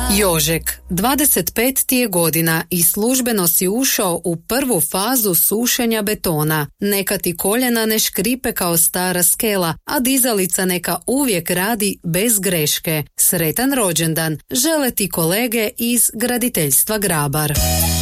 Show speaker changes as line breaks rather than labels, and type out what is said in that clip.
Jožek, 25 ti je godina i službeno si ušao u prvu fazu sušenja betona. Neka ti koljena ne škripe kao stara skela, a dizalica neka uvijek radi bez greške. Sretan rođendan, žele ti kolege iz graditeljstva Grabar.